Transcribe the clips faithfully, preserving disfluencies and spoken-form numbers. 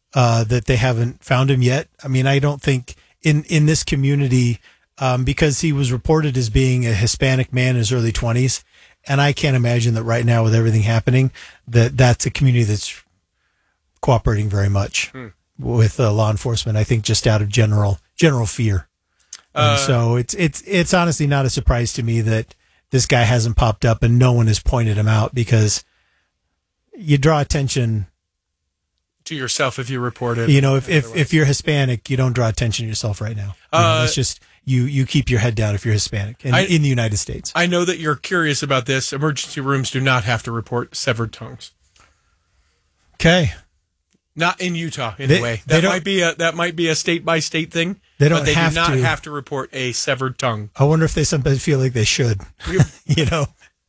uh, that they haven't found him yet. I mean, I don't think in, in this community, um, because he was reported as being a Hispanic man in his early twenties. And I can't imagine that right now with everything happening, that that's a community that's cooperating very much hmm. with uh, law enforcement. I think just out of general general fear. Uh, and so it's it's it's honestly not a surprise to me that this guy hasn't popped up and no one has pointed him out, because you draw attention to yourself if you report it. You know, if if, if you're Hispanic, you don't draw attention to yourself right now. You know, uh, it's just you you keep your head down if you're Hispanic in, I, in the United States. I know that you're curious about this. Emergency rooms do not have to report severed tongues. Okay. Not in Utah, anyway. They, they that might be a that might be a state by state thing. They don't but they have do not to. have to report a severed tongue. I wonder if they sometimes feel like they should. You know,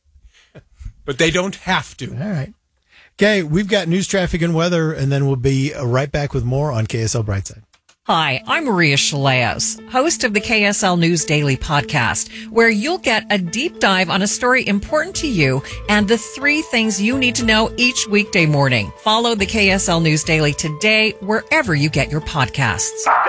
but they don't have to. All right. Okay, we've got news, traffic, and weather, and then we'll be right back with more on K S L Brightside. Hi, I'm Maria Shileas, host of the K S L News Daily podcast, where you'll get a deep dive on a story important to you and the three things you need to know each weekday morning. Follow the K S L News Daily today, wherever you get your podcasts.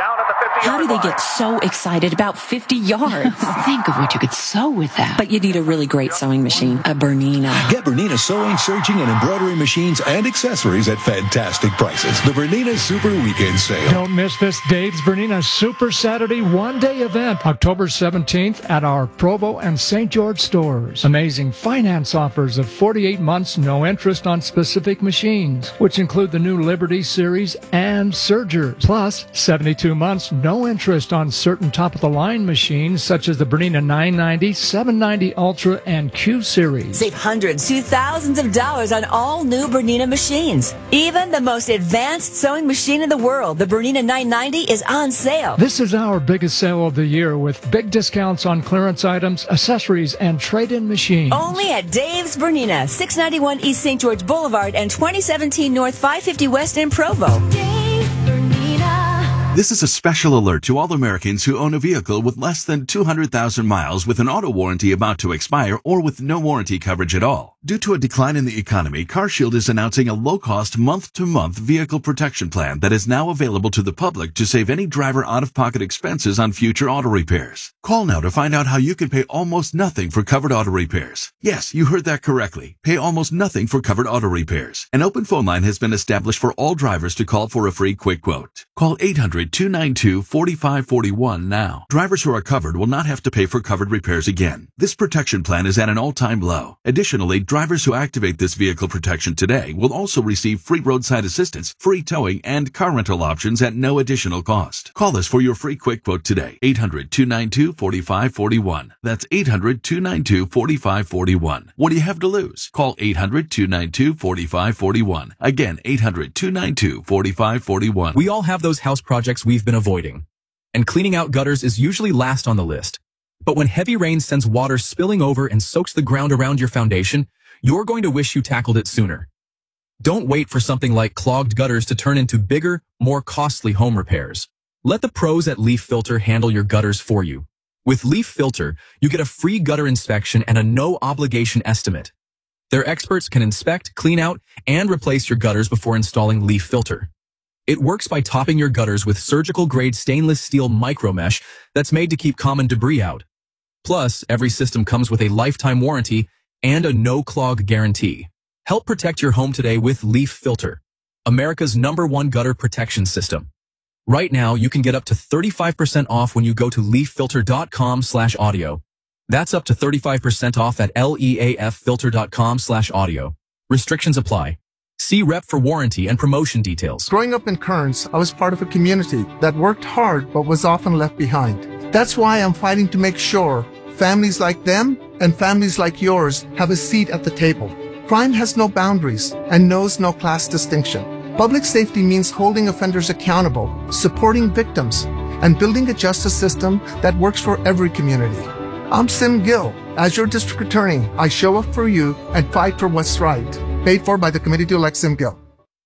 How do they get so excited about fifty yards? Think of what you could sew with that. But you need a really great sewing machine, a Bernina. Get Bernina sewing, serging, and embroidery machines and accessories at fantastic prices. The Bernina Super Weekend Sale. Don't miss this Dave's Bernina Super Saturday one-day event, October seventeenth at our Provo and Saint George stores. Amazing finance offers of forty-eight months, no interest on specific machines, which include the new Liberty Series and Surgers, plus seventy-two months, no interest on certain top-of-the-line machines such as the Bernina nine ninety, seven ninety Ultra, and Q Series. Save hundreds to thousands of dollars on all new Bernina machines. Even the most advanced sewing machine in the world, the Bernina nine ninety, is on sale. This is our biggest sale of the year with big discounts on clearance items, accessories, and trade-in machines. Only at Dave's Bernina, six ninety-one East Saint George Boulevard and twenty seventeen North five fifty West in Provo. Dave's Bernina. This is a special alert to all Americans who own a vehicle with less than two hundred thousand miles with an auto warranty about to expire or with no warranty coverage at all. Due to a decline in the economy, CarShield is announcing a low-cost month-to-month vehicle protection plan that is now available to the public to save any driver out-of-pocket expenses on future auto repairs. Call now to find out how you can pay almost nothing for covered auto repairs. Yes, you heard that correctly. Pay almost nothing for covered auto repairs. An open phone line has been established for all drivers to call for a free quick quote. Call eight hundred, two nine two, four five four one now. Drivers who are covered will not have to pay for covered repairs again. This protection plan is at an all-time low. Additionally, drivers who activate this vehicle protection today will also receive free roadside assistance, free towing, and car rental options at no additional cost. Call us for your free quick quote today. eight hundred, two nine two, four five four one. That's eight hundred, two nine two, four five four one. What do you have to lose? Call eight hundred, two nine two, four five four one. Again, eight hundred, two nine two, four five four one. We all have those house projects we've been avoiding, and cleaning out gutters is usually last on the list. But when heavy rain sends water spilling over and soaks the ground around your foundation, you're going to wish you tackled it sooner. Don't wait for something like clogged gutters to turn into bigger, more costly home repairs. Let the pros at Leaf Filter handle your gutters for you. With Leaf Filter, you get a free gutter inspection and a no-obligation estimate. Their experts can inspect, clean out, and replace your gutters before installing Leaf Filter. It works by topping your gutters with surgical-grade stainless steel micromesh that's made to keep common debris out. Plus, every system comes with a lifetime warranty and a no-clog guarantee. Help protect your home today with Leaf Filter, America's number one gutter protection system. Right now, you can get up to thirty-five percent off when you go to leaf filter dot com slash audio. That's up to thirty-five percent off at leaf filter dot com slash audio. Restrictions apply. See rep for warranty and promotion details. Growing up in Kearns, I was part of a community that worked hard but was often left behind. That's why I'm fighting to make sure families like them and families like yours have a seat at the table. Crime has no boundaries and knows no class distinction. Public safety means holding offenders accountable, supporting victims, and building a justice system that works for every community. I'm Sim Gill. As your district attorney, I show up for you and fight for what's right. Paid for by the committee to elect Sim Gill.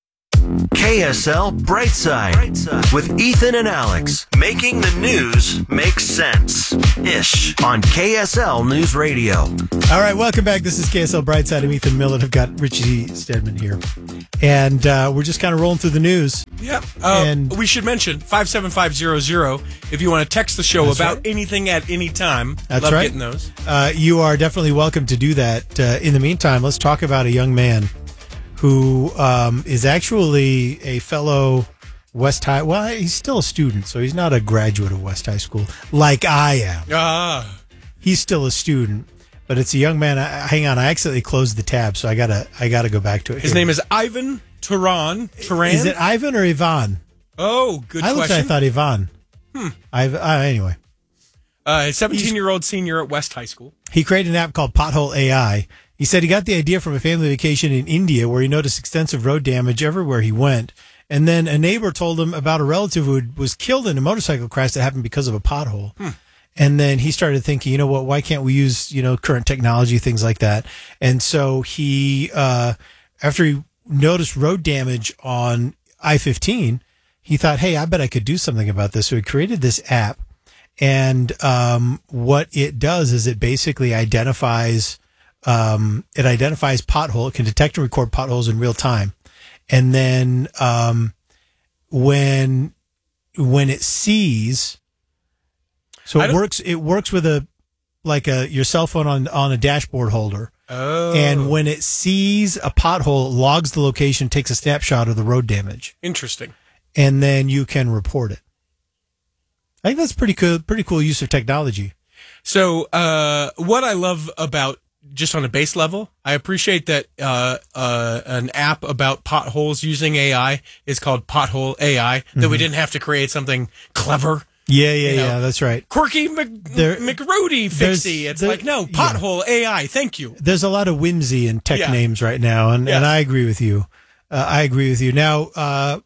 K S L Brightside, Brightside with Ethan and Alex, making the news make sense. Ish on K S L News Radio. All right, welcome back. This is K S L Brightside. I'm Ethan Millett. I've got Richie Stedman here. And uh, we're just kind of rolling through the news. Yep. Uh, and we should mention five seven five zero zero if you want to text the show That's about right. anything at any time. That's Love right. getting those. Uh, you are definitely welcome to do that. Uh, in the meantime, let's talk about a young man who um, is actually a fellow West High. Well, he's still a student, so he's not a graduate of West High School like I am. Ah. He's still a student, but it's a young man. I, hang on, I accidentally closed the tab, so I gotta I gotta go back to it. His Here. name is Ivan Turan. Turan? Is it Ivan or Ivan? Oh, good I looked, question. I thought Ivan. Hmm. Ivan. Uh, anyway. Uh, seventeen-year-old senior at West High School. He created an app called Pothole A I. He said he got the idea from a family vacation in India where he noticed extensive road damage everywhere he went. And then a neighbor told him about a relative who was killed in a motorcycle crash that happened because of a pothole. Hmm. And then he started thinking, you know what, why can't we use, you know, current technology, things like that. And so he, uh, after he noticed road damage on I fifteen, he thought, hey, I bet I could do something about this. So he created this app. And um, what it does is it basically identifies um, it identifies pothole. It can detect and record potholes in real time, and then um, when when it sees, so it works. It works with a like a your cell phone on on a dashboard holder. Oh. And when it sees a pothole, it logs the location, takes a snapshot of the road damage. Interesting. And then you can report it. I think that's pretty cool. Pretty cool use of technology. So, uh, what I love about just on a base level, I appreciate that uh, uh, an app about potholes using A I is called Pothole A I. That Mm-hmm. we didn't have to create something clever. Yeah, yeah, You know, yeah. That's right. Quirky Mc, There- McRoady there's- fixie. It's there- like no yeah. Pothole A I. Thank you. There's a lot of whimsy in tech Yeah. names right now, and, Yes. and I agree with you. Uh, I agree with you. Now, uh,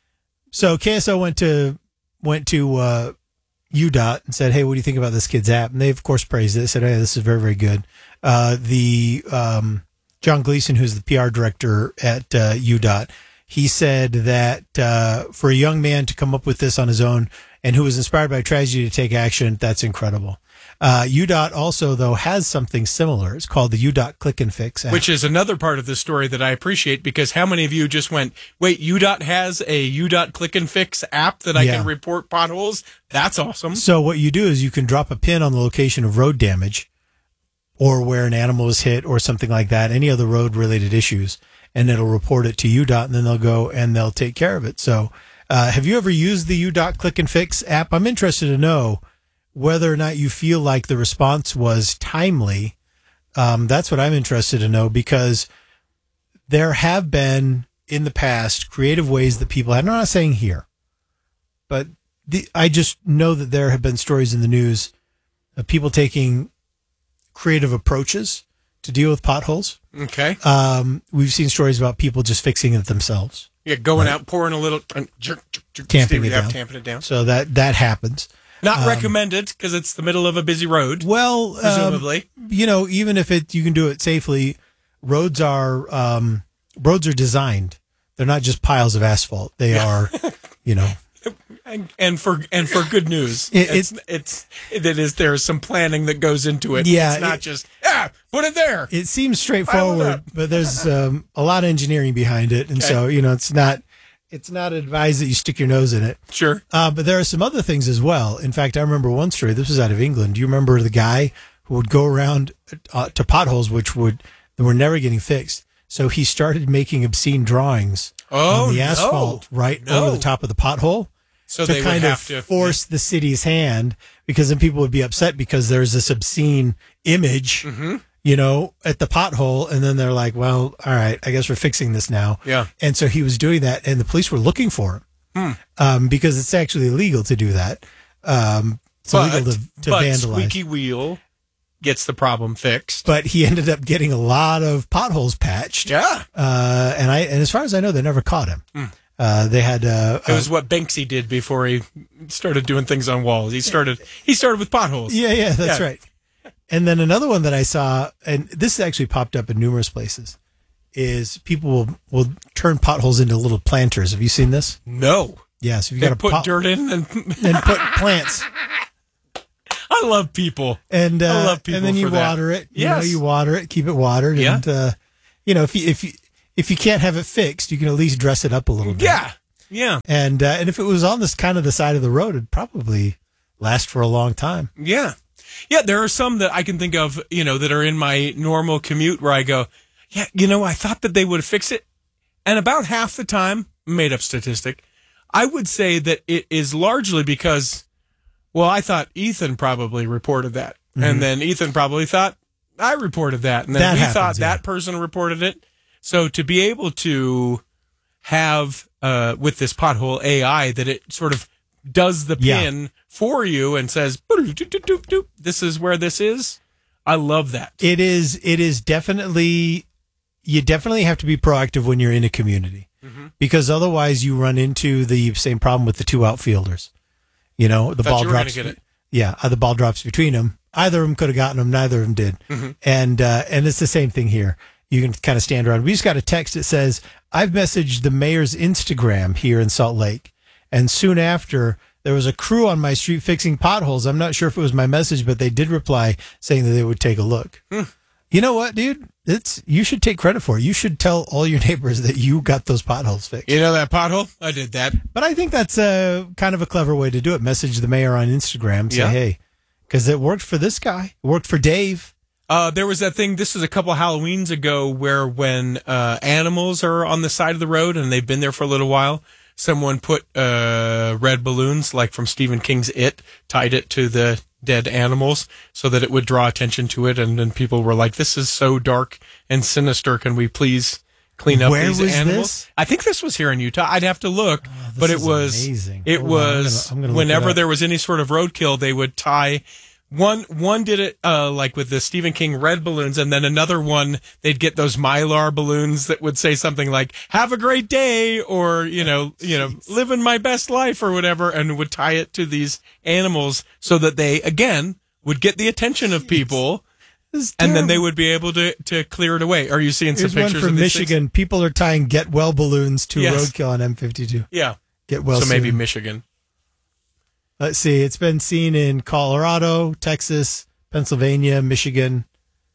so K S O went to went to uh, U DOT and said, "Hey, what do you think about this kid's app?" And they, of course, praised it. They said, "Hey, this is very, very good." Uh, the um, John Gleason, who's the P R director at uh, U DOT, he said that uh, for a young man to come up with this on his own and who was inspired by tragedy to take action, that's incredible. Uh, U DOT also, though, has something similar. It's called the U DOT Click and Fix app. Which is another part of the story that I appreciate, because how many of you just went, wait, U DOT has a U DOT Click and Fix app that I Yeah. can report potholes? That's awesome. So what you do is you can drop a pin on the location of road damage or where an animal was hit or something like that, any other road-related issues, and it'll report it to U DOT, and then they'll go and they'll take care of it. So uh, have you ever used the U DOT Click and Fix app? I'm interested to know whether or not you feel like the response was timely. Um, that's what I'm interested to know, because there have been in the past creative ways that people have, I'm not saying here, but the, I just know that there have been stories in the news of people taking creative approaches to deal with potholes. Okay. Um, we've seen stories about people just fixing it themselves. Yeah, going Right. out, pouring a little, and jerk, jerk, jerk, Tamping Steve, it yeah, down. tamping it down. So that, that happens. Not Um, recommended, because it's the middle of a busy road. Well, um, presumably. you know, even if it, you can do it safely, roads are, um, roads are designed. They're not just piles of asphalt. They are, you know, And, and for and for good news, It- it's it's it is there's some planning that goes into it. Yeah, it's not it- just ah, put it there. it seems Pile it straightforward, up. but there's um, a lot of engineering behind it. And Okay. so, you know, it's not, it's not advised that you stick your nose in it. Sure. Uh, but there are some other things as well. In fact, I remember one story. This was out of England. Do you remember the guy who would go around uh, to potholes, which would that were never getting fixed? So he started making obscene drawings Oh, on the no. asphalt right No. over the top of the pothole. So to they would kind have of to- force the city's hand, because then people would be upset because there's this obscene image, Mm-hmm. you know, at the pothole. And then they're like, well, all right, I guess we're fixing this now. Yeah. And so he was doing that, and the police were looking for him Hmm. um, because it's actually illegal to do that. Um, it's But, illegal to, to but vandalize. Squeaky Wheel gets the problem fixed. But he ended up getting a lot of potholes patched. Yeah. Uh, and I, and as far as I know, they never caught him. Hmm. Uh, they had, uh, It was what Banksy did before he started doing things on walls. He started he started with potholes. Yeah, yeah, that's Yeah. right. And then another one that I saw, and this actually popped up in numerous places, is people will, will turn potholes into little planters. Have you seen this? No. Yes. You've They got to put pot- dirt in and, and put plants. I love people. And uh, I love people and then you for that. water it. You Yes. know, you water it, keep it watered. Yeah. And, uh, you know, if you, if you, if you can't have it fixed, you can at least dress it up a little bit. Yeah. Yeah. And, uh, and if it was on this kind of the side of the road, it'd probably last for a long time. Yeah. Yeah. There are some that I can think of, you know, that are in my normal commute where I go, yeah, you know, I thought that they would fix it. And about half the time, made up statistic, I would say that it is largely because, well, I thought Ethan probably reported that. Mm-hmm. And then Ethan probably thought I reported that. And then That we happens, thought yeah. that person reported it. So to be able to have, uh, with this pothole A I, that it sort of does the Yeah. pin for you and says, this is where this is. I love that. It is, it is definitely, you definitely have to be proactive when you're in a community Mm-hmm. because otherwise you run into the same problem with the two outfielders. You know, the Thought ball you were gonna drops. get it. Yeah. uh, The ball drops between them. Either of them could have gotten them. Neither of them did. Mm-hmm. And, uh, and it's the same thing here. You can kind of stand around. We just got a text that says, I've messaged the mayor's Instagram here in Salt Lake. And soon after, there was a crew on my street fixing potholes. I'm not sure if it was my message, but they did reply saying that they would take a look. Hmm. You know what, dude? It's you should take credit for it. You should tell all your neighbors that you got those potholes fixed. You know that pothole? I did that. But I think that's a kind of a clever way to do it. Message the mayor on Instagram. Say, Yeah. hey, because it worked for this guy. It worked for Dave. Uh, there was that thing, this is a couple Halloweens ago, where when uh, animals are on the side of the road and they've been there for a little while, someone put uh, red balloons, like from Stephen King's It, tied it to the dead animals so that it would draw attention to it. And then people were like, this is so dark and sinister. Can we please clean up Where these was animals? this? I think this was here in Utah. I'd have to look, Oh, this but it is was, amazing. it Hold on, I'm was, gonna- I'm gonna look it whenever up. there was any sort of roadkill, they would tie One one did it uh, like with the Stephen King red balloons, and then another one they'd get those Mylar balloons that would say something like "Have a great day" or you know, you know, "Living my best life" or whatever, and would tie it to these animals so that they again would get the attention of people, and then they would be able to to clear it away. Are you seeing some Here's one pictures from of these Michigan. People are tying Get Well balloons to Yes. roadkill on M fifty-two. Yeah. Get Well So maybe soon. Michigan. Let's see. It's been seen in Colorado, Texas, Pennsylvania, Michigan.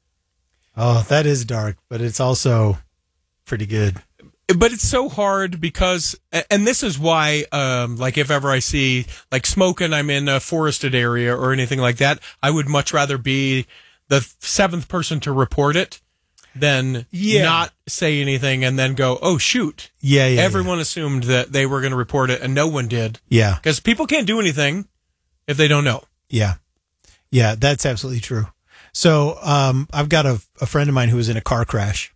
Oh, that is dark, but it's also pretty good. But it's so hard because, and this is why, um, like if ever I see like smoke and I'm in a forested area or anything like that, I would much rather be the seventh person to report it than Yeah. not say anything and then go, oh shoot. Yeah, yeah. Everyone assumed that they were going to report it and no one did. Yeah. Because people can't do anything if they don't know. Yeah. Yeah, that's absolutely true. So, um, I've got a, a friend of mine who was in a car crash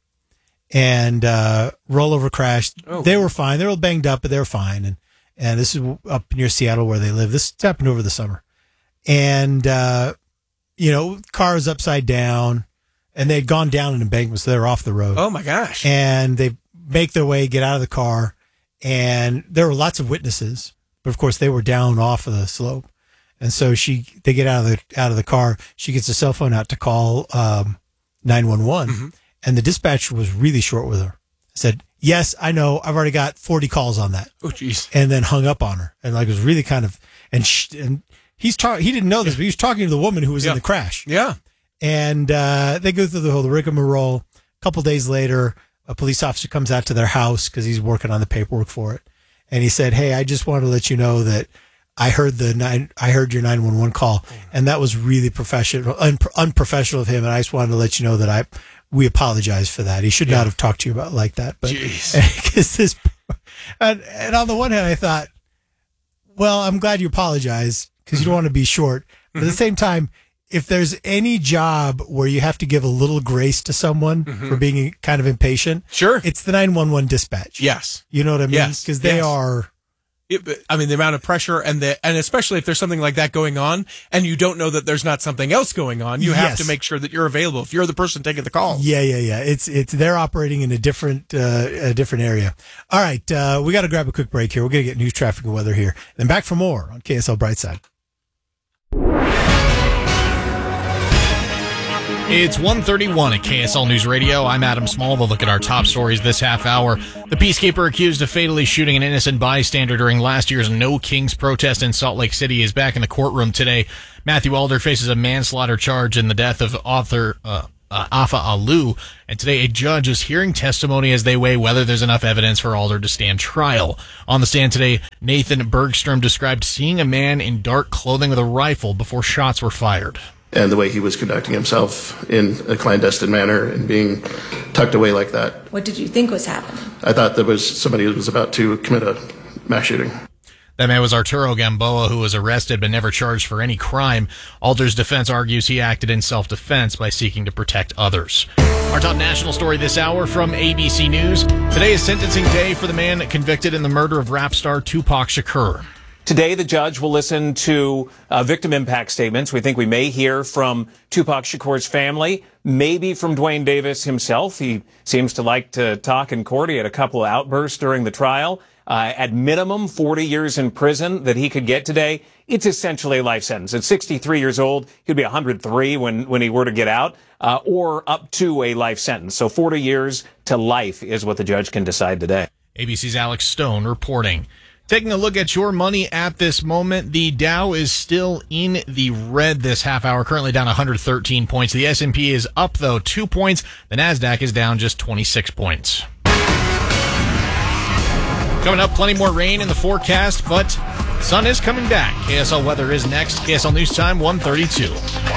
and, uh, rollover crashed. Oh. They were fine. They were banged up, but they were fine. And, and this is up near Seattle where they live. This happened over the summer. And, uh, you know, car is upside down and they'd gone down an embankment. So they were off the road. Oh my gosh. And they make their way, get out of the car. And there were lots of witnesses, but of course they were down off of the slope. And so she, they get out of the, out of the car. She gets a cell phone out to call, um, nine one one. Mm-hmm. And the dispatcher was really short with her. Said, yes, I know. I've already got forty calls on that. Oh, jeez. And then hung up on her. And like, it was really kind of, and she, and he's talking, he didn't know this, but he was talking to the woman who was Yeah. in the crash. Yeah. And, uh, they go through the whole rigmarole. A couple days later, a police officer comes out to their house because he's working on the paperwork for it. And he said, hey, I just want to let you know that I heard the nine, I heard your nine one one call, and that was really professional, un, unprofessional of him. And I just wanted to let you know that I, we apologize for that. He should Yeah. not have talked to you about like that. But Jeez. because this, and, and on the one hand, I thought, well, I'm glad you apologize because you don't want to be short. But at the same time, if there's any job where you have to give a little grace to someone for being kind of impatient, Sure. it's the nine one one dispatch. Yes. You know what I mean? Yes. Because they Yes. are. It, I mean, the amount of pressure and the, and especially if there's something like that going on and you don't know that there's not something else going on, you have Yes. to make sure that you're available. If you're the person taking the call. Yeah, yeah, yeah. It's it's they're operating in a different uh, a different area. All right, uh, we got to grab a quick break here. We're gonna get news, traffic, and weather here. Then back for more on K S L Brightside. It's one thirty-one at K S L News Radio. I'm Adam Small. We'll look at our top stories this half hour. The peacekeeper accused of fatally shooting an innocent bystander during last year's No Kings protest in Salt Lake City is back in the courtroom today. Matthew Alder faces a manslaughter charge in the death of author uh, uh, Afa Alu. And today a judge is hearing testimony as they weigh whether there's enough evidence for Alder to stand trial. On the stand today, Nathan Bergstrom described seeing a man in dark clothing with a rifle before shots were fired. And the way he was conducting himself in a clandestine manner and being tucked away like that. What did you think was happening? I thought there was somebody who was about to commit a mass shooting. That man was Arturo Gamboa, who was arrested but never charged for any crime. Alder's defense argues he acted in self-defense by seeking to protect others. Our top national story this hour from A B C News. Today is sentencing day for the man convicted in the murder of rap star Tupac Shakur. Today, the judge will listen to uh, victim impact statements. We think we may hear from Tupac Shakur's family, maybe from Dwayne Davis himself. He seems to like to talk in court. He had a couple of outbursts during the trial. Uh, at minimum, forty years in prison that he could get today. It's essentially a life sentence. At sixty-three years old, he'd be one hundred three when, when he were to get out, uh, or up to a life sentence. So forty years to life is what the judge can decide today. A B C's Alex Stone reporting. Taking a look at your money at this moment, the Dow is still in the red this half hour, currently down one hundred thirteen points. The S and P is up, though, two points. The NASDAQ is down just twenty-six points. Coming up, plenty more rain in the forecast, but sun is coming back. K S L weather is next. K S L News Time, one thirty-two.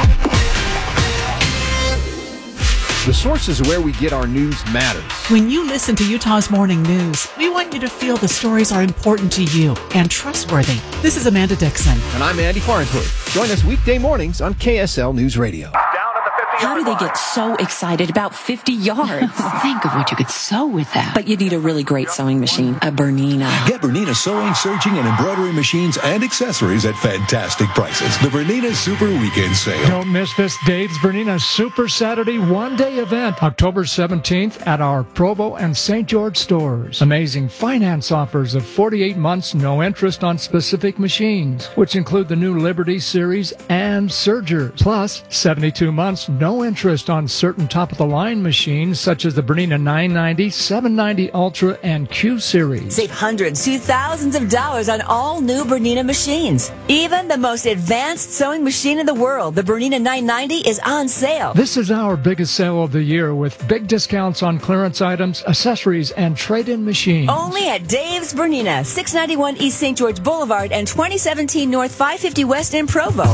The sources where we get our news matters. When you listen to Utah's Morning News, we want you to feel the stories are important to you and trustworthy. This is Amanda Dixon. And I'm Andy Farnsworth. Join us weekday mornings on K S L News Radio. How do they get so excited about fifty yards? Think of what you could sew with that. But you need a really great sewing machine, a Bernina. Get Bernina sewing, serging, and embroidery machines and accessories at fantastic prices. The Bernina Super Weekend Sale. Don't miss this Dave's Bernina Super Saturday one-day event, October seventeenth at our Provo and Saint George stores. Amazing finance offers of forty-eight months, no interest on specific machines, which include the new Liberty Series and Surgers. Plus, seventy-two months, no No interest on certain top-of-the-line machines such as the Bernina nine ninety, seven ninety Ultra, and Q Series. Save hundreds to thousands of dollars on all new Bernina machines. Even the most advanced sewing machine in the world, the Bernina nine ninety, is on sale. This is our biggest sale of the year with big discounts on clearance items, accessories, and trade-in machines. Only at Dave's Bernina, six ninety-one East Saint George Boulevard and twenty seventeen North five fifty West in Provo.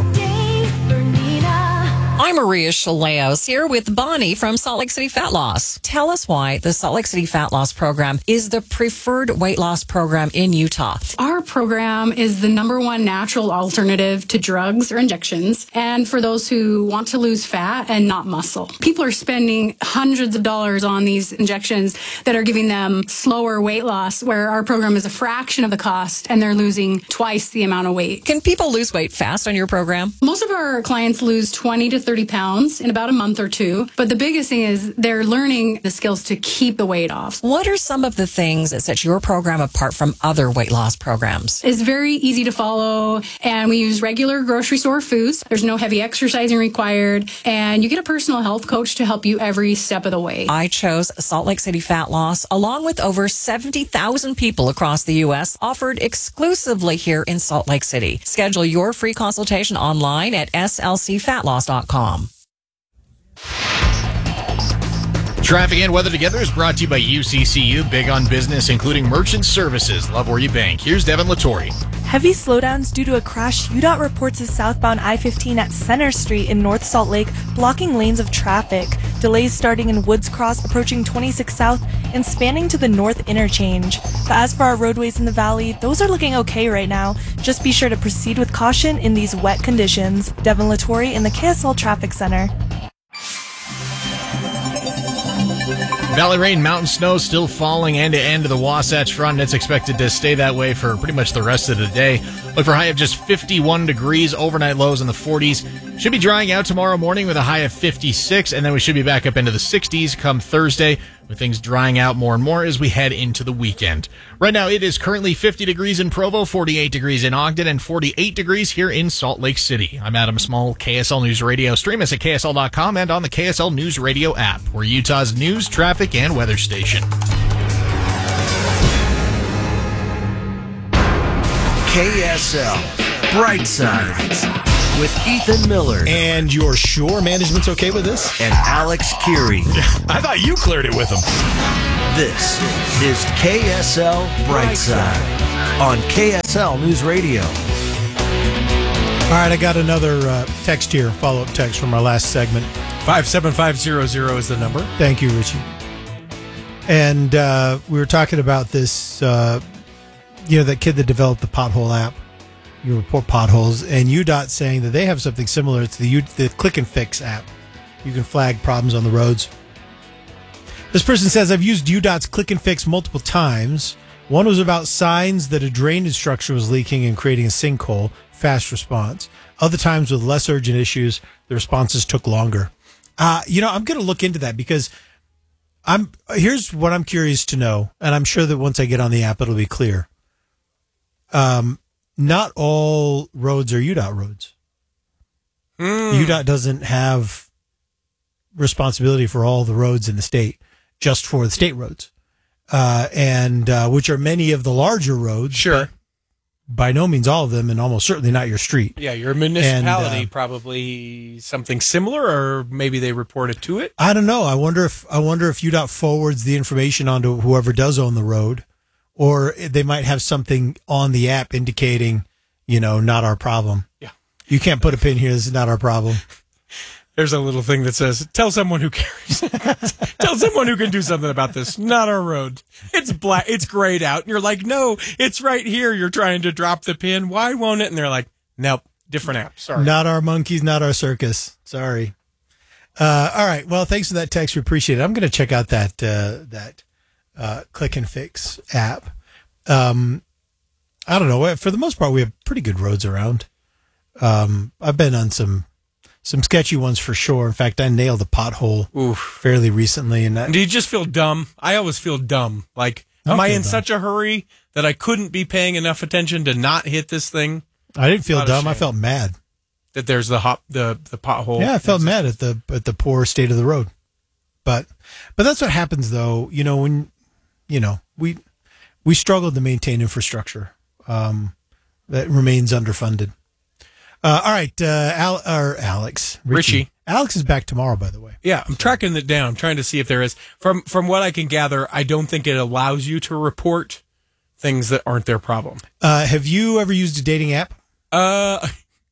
I'm Maria Chaleos here with Bonnie from Salt Lake City Fat Loss. Tell us why the Salt Lake City Fat Loss Program is the preferred weight loss program in Utah. Our program is the number one natural alternative to drugs or injections, and for those who want to lose fat and not muscle. People are spending hundreds of dollars on these injections that are giving them slower weight loss, where our program is a fraction of the cost and they're losing twice the amount of weight. Can people lose weight fast on your program? Most of our clients lose twenty to thirty pounds in about a month or two. But the biggest thing is they're learning the skills to keep the weight off. What are some of the things that set your program apart from other weight loss programs? It's very easy to follow, and we use regular grocery store foods. There's no heavy exercising required, and you get a personal health coach to help you every step of the way. I chose Salt Lake City Fat Loss along with over seventy thousand people across the U S offered exclusively here in Salt Lake City. Schedule your free consultation online at S L C fat loss dot com. Traffic and weather together is brought to you by U C C U, big on business, including merchant services. Love where you bank. Here's Devin Latore. Heavy slowdowns due to a crash. U D O T reports a southbound I fifteen at Center Street in North Salt Lake, blocking lanes of traffic. Delays starting in Woods Cross, approaching twenty-six South, and spanning to the North Interchange. But as for our roadways in the valley, those are looking okay right now. Just be sure to proceed with caution in these wet conditions. Devin Latore in the K S L Traffic Center. Valley rain, mountain snow still falling end to end of the Wasatch Front. It's expected to stay that way for pretty much the rest of the day. Look for a high of just fifty-one degrees, overnight lows in the forties. Should be drying out tomorrow morning with a high of fifty-six, and then we should be back up into the sixties come Thursday with things drying out more and more as we head into the weekend. Right now, it is currently fifty degrees in Provo, forty-eight degrees in Ogden, and forty-eight degrees here in Salt Lake City. I'm Adam Small, K S L News Radio. Stream us at K S L dot com and on the K S L News Radio app. We're Utah's news, traffic, and weather station. K S L Brightside with Ethan Miller. And your shore management's okay with this? And Alex Curie. I thought you cleared it with them. This is K S L Brightside on K S L News Radio. All right, I got another uh, text here, follow-up text from our last segment. five seven five zero zero is the number. Thank you, Richie. And uh, we were talking about this, uh, you know, that kid that developed the pothole app. You report potholes, and U D O T saying that they have something similar. It's the U- the Click and Fix app. You can flag problems on the roads. This person says, I've used U D O T's Click and Fix multiple times. One was about signs that a drainage structure was leaking and creating a sinkhole. Fast response. Other times with less urgent issues, the responses took longer. Uh, you know, I'm going to look into that because I'm. Here's what I'm curious to know, and I'm sure that once I get on the app, it'll be clear. Um. Not all roads are U D O T roads. Mm. U D O T doesn't have responsibility for all the roads in the state, just for the state roads, uh, and uh, which are many of the larger roads. Sure. By no means all of them, and almost certainly not your street. Yeah, your municipality and, uh, probably something similar, or maybe they report it to it. I don't know. I wonder if I wonder if U D O T forwards the information onto whoever does own the road. Or they might have something on the app indicating, you know, not our problem. Yeah. You can't put a pin here. This is not our problem. There's a little thing that says, tell someone who cares. Tell someone who can do something about this. Not our road. It's black. It's grayed out. And you're like, no, it's right here. You're trying to drop the pin. Why won't it? And they're like, nope, different app. Sorry. Not our monkeys, not our circus. Sorry. Uh, all right. Well, thanks for that text. We appreciate it. I'm going to check out that, uh, that. Uh, Click and Fix app. Um, I don't know. For the most part, we have pretty good roads around. Um, I've been on some some sketchy ones for sure. In fact, I nailed a pothole Oof. fairly recently. And that, do you just feel dumb? I always feel dumb. Like, am I in dumb. such a hurry that I couldn't be paying enough attention to not hit this thing? I didn't feel dumb. I felt mad that there's the hop the the pothole. Yeah, I felt mad at the at the poor state of the road. But but that's what happens, though. You know when. You know, we we struggled to maintain infrastructure um, that remains underfunded. Uh, all right, uh, Al, or Alex, Richie. Richie, Alex is back tomorrow, by the way. Yeah, I'm tracking it down. I'm trying to see if there is. From from what I can gather, I don't think it allows you to report things that aren't their problem. Uh, have you ever used a dating app? Uh,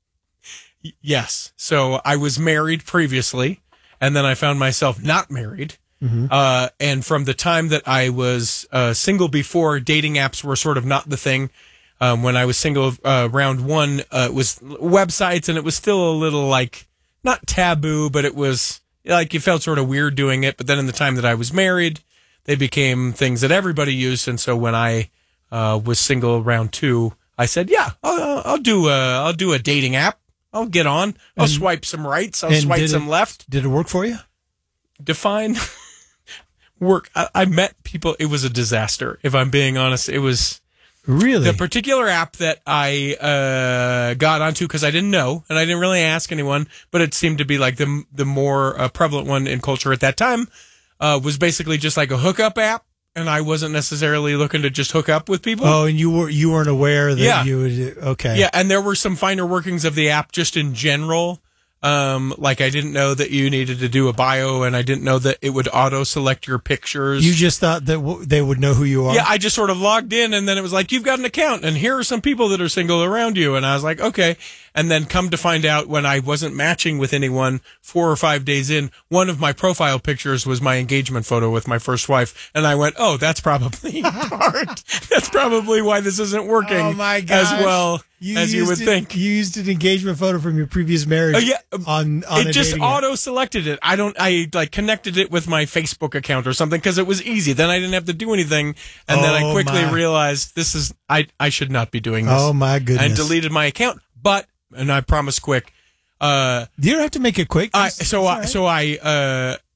yes. So I was married previously, and then I found myself not married. Mm-hmm. Uh, and from the time that I was uh, single before, dating apps were sort of not the thing. Um, when I was single, uh, round one, uh, it was websites, and it was still a little like not taboo, but it was like you felt sort of weird doing it. But then in the time that I was married, they became things that everybody used. And so when I uh, was single round two, I said, "Yeah, I'll, I'll do a I'll do a dating app. I'll get on. I'll and, swipe some rights. I'll swipe some it, left." Did it work for you? Define. Work. I, I met people. It was a disaster. If I'm being honest, it was really the particular app that I uh, got onto because I didn't know and I didn't really ask anyone, but it seemed to be like the the more uh, prevalent one in culture at that time. Uh, was basically just like a hookup app, and I wasn't necessarily looking to just hook up with people. Oh, and you were you weren't aware that yeah. you would okay. Yeah, and there were some finer workings of the app just in general. Um, like I didn't know that you needed to do a bio, and I didn't know that it would auto select your pictures. You just thought that w- they would know who you are? Yeah, I just sort of logged in, and then it was like, you've got an account, and here are some people that are single around you. And I was like, okay. And then come to find out, when I wasn't matching with anyone four or five days in, one of my profile pictures was my engagement photo with my first wife. And I went, oh, that's probably part. That's probably why this isn't working oh my as well you as you would it, think. You used an engagement photo from your previous marriage. Oh, yeah. On, on it a just dating app. auto selected it. I don't, I like connected it with my Facebook account or something because it was easy. Then I didn't have to do anything. And oh then I quickly my. realized this is, I, I should not be doing this. Oh my goodness. And deleted my account. But, and I promise quick, uh, you don't have to make it quick. I, so I, right. so I, uh,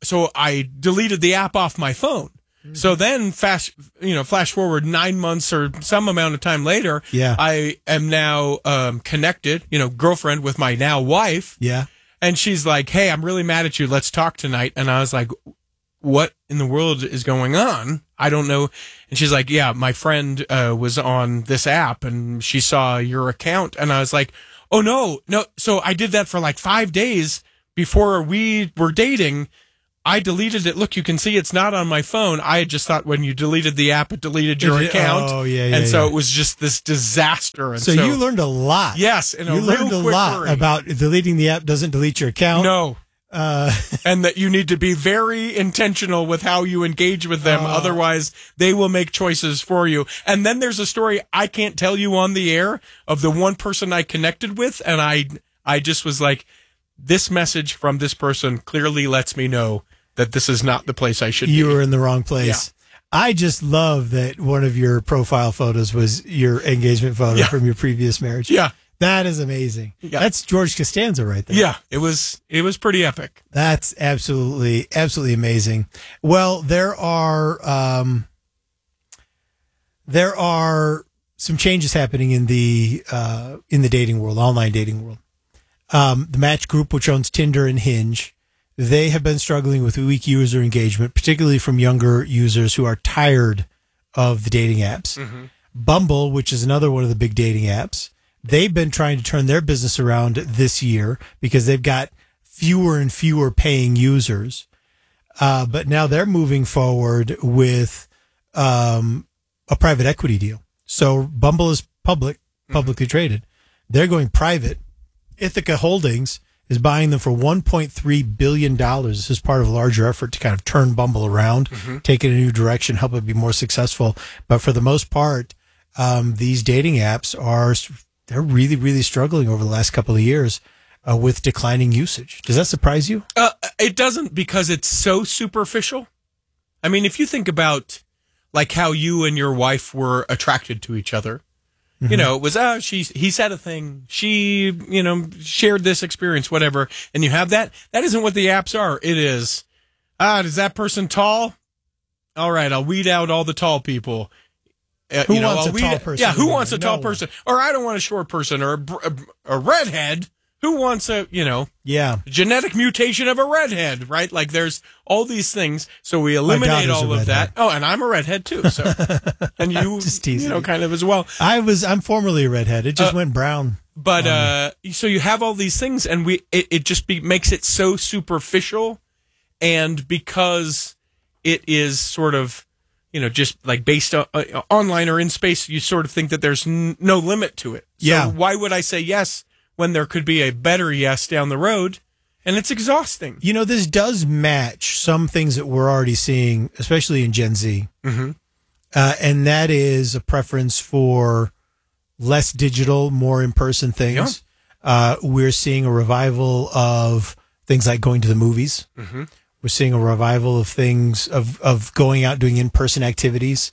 so I deleted the app off my phone. Mm-hmm. So then fast, you know, flash forward nine months or some amount of time later, yeah. I am now um, connected, you know, girlfriend with my now wife. Yeah. And she's like, hey, I'm really mad at you. Let's talk tonight. And I was like, what in the world is going on? I don't know. And she's like, yeah, my friend uh, was on this app and she saw your account. And I was like, oh, no, no. So I did that for like five days before we were dating. I deleted it. Look, you can see it's not on my phone. I had just thought when you deleted the app, it deleted your It- account. oh, yeah, yeah, And so yeah. it was just this disaster. And So, you learned a lot. Yes, in a you learned real a quick lot hurry. about deleting the app doesn't delete your account. No. Uh, and that you need to be very intentional with how you engage with them. Oh. Otherwise, they will make choices for you. And then there's a story I can't tell you on the air of the one person I connected with. And I, I just was like, this message from this person clearly lets me know that this is not the place I should you be. were in the wrong place. Yeah. I just love that one of your profile photos was your engagement photo Yeah. from your previous marriage. Yeah. That is amazing. Yeah. That's George Costanza right there. Yeah, it was, it was pretty epic. That's absolutely, absolutely amazing. Well, there are, um, there are some changes happening in the, uh, in the dating world, online dating world. Um, the Match Group, which owns Tinder and Hinge, they have been struggling with weak user engagement, particularly from younger users who are tired of the dating apps. Mm-hmm. Bumble, which is another one of the big dating apps, they've been trying to turn their business around this year because they've got fewer and fewer paying users. Uh, but now they're moving forward with um, a private equity deal. So Bumble is public, publicly mm-hmm. traded. They're going private. Ithaca Holdings is buying them for one point three billion dollars. This is part of a larger effort to kind of turn Bumble around, Mm-hmm. take it in a new direction, help it be more successful. But for the most part, um, these dating apps are, they're really, really struggling over the last couple of years uh, with declining usage. Does that surprise you? Uh, it doesn't, because it's so superficial. I mean, if you think about like how you and your wife were attracted to each other, mm-hmm. you know, it was, oh, she, he said a thing. She, you know, shared this experience, whatever. And you have that. That isn't what the apps are. It is, ah, is that person tall? All right, I'll weed out all the tall people. Uh, Who you know, wants I'll a tall weed- person? Yeah, who wants a No tall one. person? Or I don't want a short person, or a, br- a, a redhead. Who wants a, you know, yeah, genetic mutation of a redhead, right? Like there's all these things. So we eliminate daughter's all a of that. Oh, and I'm a redhead too. So, and you, Just you teasing know, you. kind of as well. I was, I'm formerly a redhead. It just Uh, went brown. But, uh, so you have all these things and we, it, it just be, makes it so superficial. And because it is sort of, you know, just like based on, uh, online or in space, you sort of think that there's n- no limit to it. So Yeah. why would I say yes when there could be a better yes down the road? And it's exhausting. You know, this does match some things that we're already seeing, especially in Gen Z. Mm-hmm. Uh, and that is a preference for less digital, more in-person things. Uh, we're seeing a revival of things like going to the movies. Mm-hmm. We're seeing a revival of things of, of going out doing in-person activities.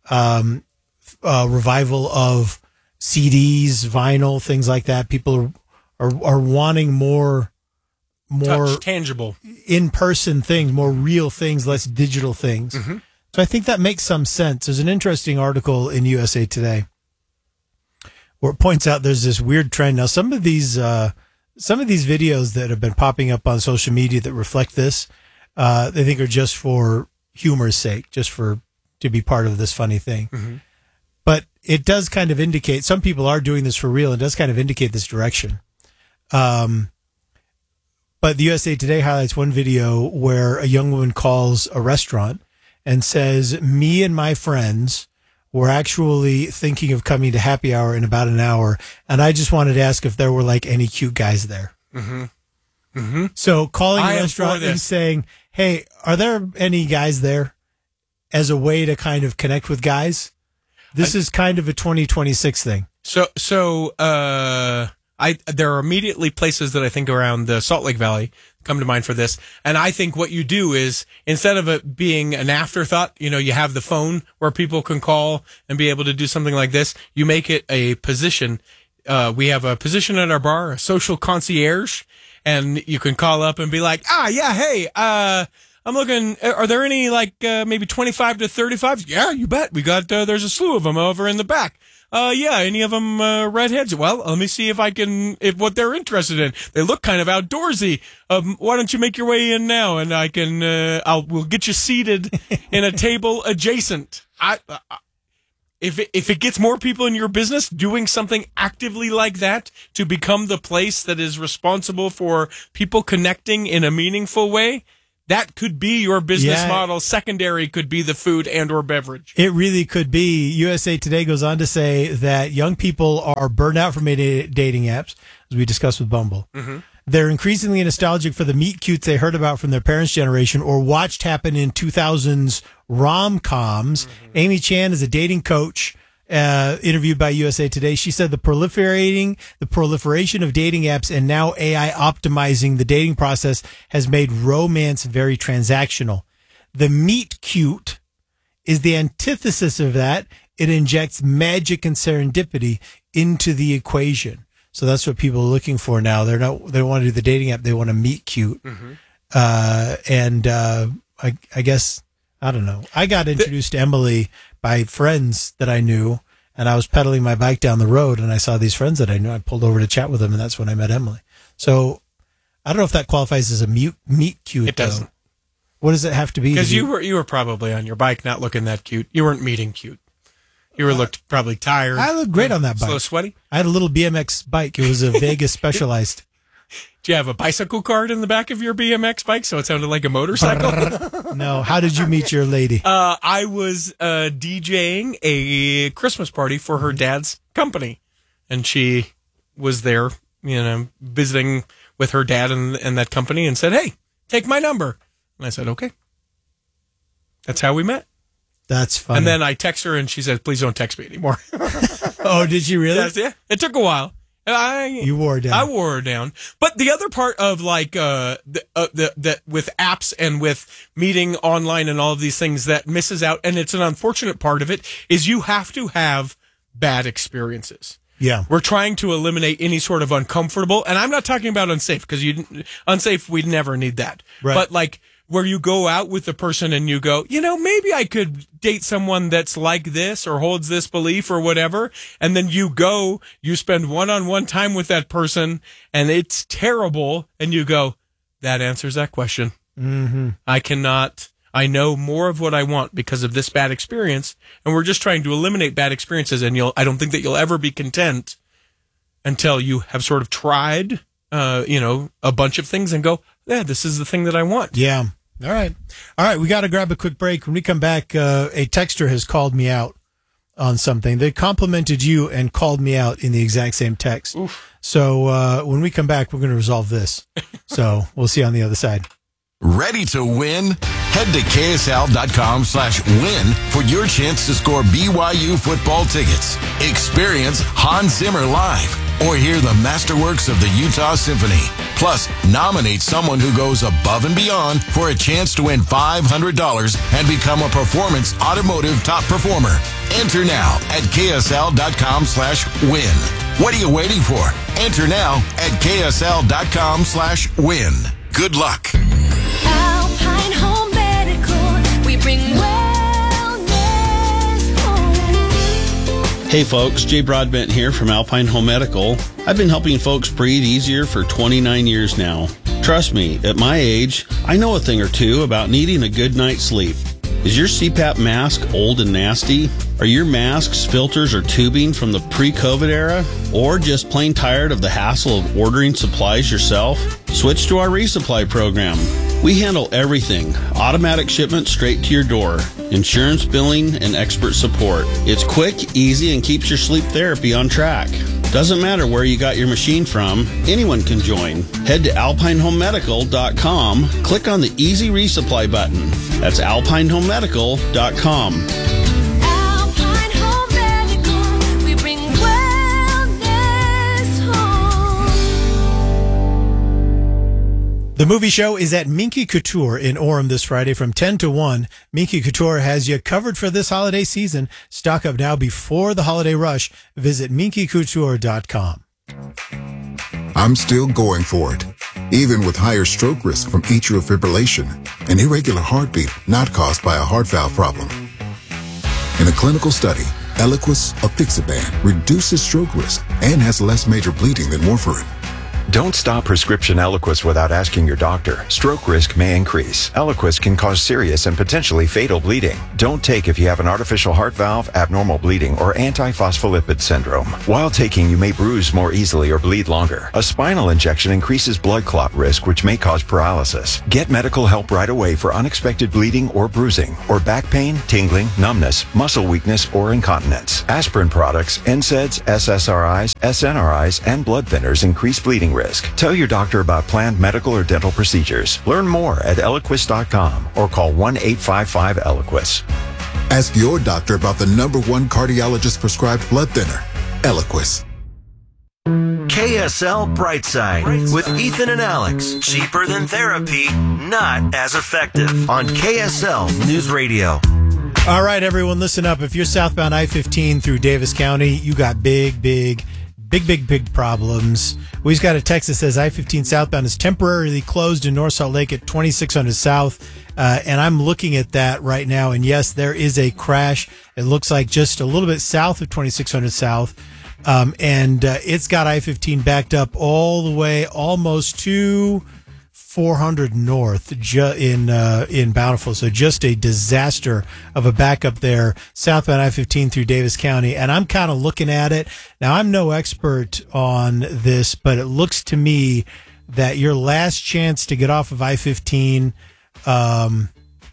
Um, a revival of C Ds, vinyl, things like that. People are, are, are wanting more, more Touch, tangible. in-person things, more real things, less digital things. Mm-hmm. So I think that makes some sense. There's an interesting article in U S A Today where it points out there's this weird trend. Now, some of these, uh, some of these videos that have been popping up on social media that reflect this, uh, they think are just for humor's sake, just for, to be part of this funny thing. Mm-hmm. But it does kind of indicate, some people are doing this for real. It does kind of indicate this direction. Um, but the U S A Today highlights one video where a young woman calls a restaurant and says, me and my friends were actually thinking of coming to happy hour in about an hour. And I just wanted to ask if there were like any cute guys there. Mm-hmm. Mm-hmm. So calling I a am restaurant for and this. saying, hey, are there any guys there, as a way to kind of connect with guys? This I- is kind of a twenty twenty-six thing. So, so, uh, I, there are immediately places that I think around the Salt Lake Valley come to mind for this. And I think what you do is, instead of it being an afterthought, you know, you have the phone where people can call and be able to do something like this. You make it a position. Uh, we have a position at our bar, a social concierge, and you can call up and be like, ah, yeah, hey, uh, I'm looking, are there any like uh, maybe twenty-five to thirty-fives? Yeah, you bet. We got, uh, there's a slew of them over in the back. Uh, yeah, any of them uh, redheads? Well, let me see if I can, if what they're interested in. They look kind of outdoorsy. Um, why don't you make your way in now, and I can, uh, I'll, we'll get you seated in a table adjacent. I, I If it, if it gets more people in your business doing something actively like that to become the place that is responsible for people connecting in a meaningful way, that could be your business Yeah. model. Secondary could be the food and or beverage. It really could be. U S A Today goes on to say that young people are burned out from da- dating apps, as we discussed with Bumble. Mm-hmm. They're increasingly nostalgic for the meet cutes they heard about from their parents' generation or watched happen in two thousands rom-coms. Mm-hmm. Amy Chan is a dating coach, uh, interviewed by U S A Today. She said the proliferating, the proliferation of dating apps and now A I optimizing the dating process has made romance very transactional. The meet cute is the antithesis of that. It injects magic and serendipity into the equation. So that's what people are looking for now. They're not, they don't want to do the dating app. They want to meet cute. Mm-hmm. Uh, and, uh, I, I guess, I don't know. I got introduced to Emily by friends that I knew, and I was pedaling my bike down the road and I saw these friends that I knew. I pulled over to chat with them, and that's when I met Emily. So I don't know if that qualifies as a mute, meet cute. It doesn't. Though. What does it have to be? Because to you be- were, you were probably on your bike not looking that cute. You weren't meeting cute. You were looked probably tired. I looked great on that bike. Slow sweaty. I had a little B M X bike. It was a Vegas Specialized. Do you have a bicycle card in the back of your B M X bike so it sounded like a motorcycle? No. How did you meet your lady? Uh, I was uh, DJing a Christmas party for her dad's company, and she was there, you know, visiting with her dad and, and that company, and said, "Hey, take my number." And I said, "Okay." That's how we met. That's funny. And then I text her, and she said, "Please don't text me anymore." Oh, did she really? That's, yeah. It took a while. I, You wore her down. I wore her down. But the other part of like uh, the, uh, the the with apps and with meeting online and all of these things that misses out, and it's an unfortunate part of it, is you have to have bad experiences. Yeah. We're trying to eliminate any sort of uncomfortable, and I'm not talking about unsafe, because you unsafe we'd never need that. Right. But like where you go out with the person and you go, you know, maybe I could date someone that's like this or holds this belief or whatever. And then you go, you spend one-on-one time with that person and it's terrible. And you go, that answers that question. Mm-hmm. I cannot, I know more of what I want because of this bad experience. And we're just trying to eliminate bad experiences. And you'll, I don't think that you'll ever be content until you have sort of tried, uh, you know, a bunch of things and go, yeah, this is the thing that I want. Yeah. All right. All right. We got to grab a quick break. When we come back, uh, a texter has called me out on something. They complimented you and called me out in the exact same text. Oof. So uh, when we come back, we're going to resolve this. So we'll see you on the other side. Ready to win? Head to K S L dot com slash win for your chance to score B Y U football tickets. Experience Hans Zimmer live or hear the masterworks of the Utah Symphony. Plus, nominate someone who goes above and beyond for a chance to win five hundred dollars and become a Performance Automotive Top Performer. Enter now at K S L dot com slash win. What are you waiting for? Enter now at K S L dot com slash win. Good luck. Alpine Home Medical, we bring wellness home. Hey folks, Jay Broadbent here from Alpine Home Medical. I've been helping folks breathe easier for twenty-nine years now. Trust me, at my age, I know a thing or two about needing a good night's sleep. Is your C PAP mask old and nasty? Are your masks, filters, or tubing from the pre-COVID era? Or just plain tired of the hassle of ordering supplies yourself? Switch to our resupply program. We handle everything. Automatic shipment straight to your door. Insurance billing and expert support. It's quick, easy, and keeps your sleep therapy on track. Doesn't matter where you got your machine from, anyone can join. Head to alpine home medical dot com, click on the Easy Resupply button. That's alpine home medical dot com. Alpine Home Medical, we bring wellness home. The movie show is at Minky Couture in Orem this Friday from ten to one. Minky Couture has you covered for this holiday season. Stock up now before the holiday rush. Visit minky couture dot com. I'm still going for it. even with higher stroke risk from atrial fibrillation, an irregular heartbeat not caused by a heart valve problem. In a clinical study, Eliquis apixaban reduces stroke risk and has less major bleeding than warfarin. Don't stop prescription Eliquis without asking your doctor. Stroke risk may increase. Eliquis can cause serious and potentially fatal bleeding. Don't take if you have an artificial heart valve, abnormal bleeding, or antiphospholipid syndrome. While taking, you may bruise more easily or bleed longer. A spinal injection increases blood clot risk, which may cause paralysis. Get medical help right away for unexpected bleeding or bruising, or back pain, tingling, numbness, muscle weakness, or incontinence. Aspirin products, N SAIDs, S S R Is, S N R Is, and blood thinners increase bleeding risk. Tell your doctor about planned medical or dental procedures. Learn more at Eliquis dot com or call one eight five five Eliquis. Ask your doctor about the number one cardiologist prescribed blood thinner, Eliquis. K S L Brightside with Ethan and Alex. Cheaper than therapy, not as effective. On K S L News Radio. All right, everyone, listen up. If you're southbound I fifteen through Davis County, you got big, big, big, big, big problems. We just got a text that says I fifteen southbound is temporarily closed in North Salt Lake at twenty-six hundred South. Uh, and I'm looking at that right now. And yes, there is a crash. It looks like just a little bit south of twenty-six hundred South. Um, and uh, it's got I fifteen backed up all the way almost to four hundred North ju- in uh, in Bountiful. So just a disaster of a backup there, southbound I fifteen through Davis County. And I'm kind of looking at it. Now, I'm no expert on this, but it looks to me that your last chance to get off of I fifteen um,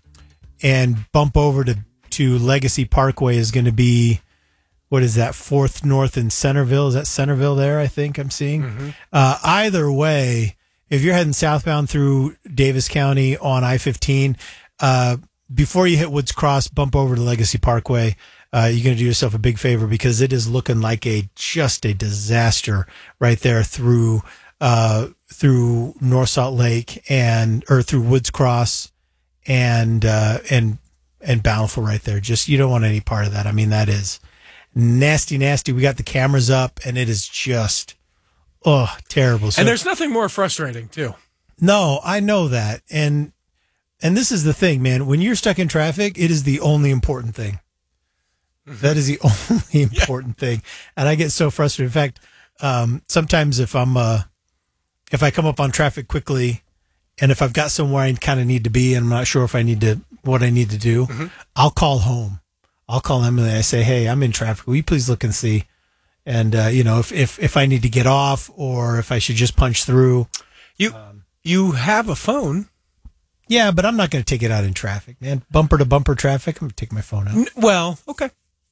and bump over to, to Legacy Parkway is going to be, what is that, fourth North in Centerville? Is that Centerville there, I think I'm seeing? Mm-hmm. Uh, either way, if you're heading southbound through Davis County on I fifteen, uh, before you hit Woods Cross, bump over to Legacy Parkway. Uh, you're going to do yourself a big favor because it is looking like a just a disaster right there through uh, through North Salt Lake and or through Woods Cross and uh, and and Bountiful right there. Just you don't want any part of that. I mean, that is nasty, nasty. We got the cameras up, and it is just. Oh, terrible. So, and there's nothing more frustrating, too. No, I know that. And and this is the thing, man. When you're stuck in traffic, it is the only important thing. Mm-hmm. That is the only important yeah. thing. And I get so frustrated. In fact, um, sometimes if I'm uh, if I come up on traffic quickly and if I've got somewhere I kind of need to be and I'm not sure if I need to what I need to do, mm-hmm. I'll call home. I'll call Emily. I say, hey, I'm in traffic. Will you please look and see? And, uh, you know, if, if, if I need to get off or if I should just punch through. You um, you have a phone. Yeah, but I'm not going to take it out in traffic, man. Bumper to bumper traffic, I'm going to take my phone out. N- well, okay.